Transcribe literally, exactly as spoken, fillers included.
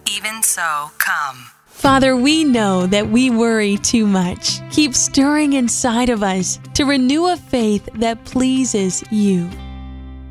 Even so, come. Father, we know that we worry too much. Keep stirring inside of us to renew a faith that pleases you.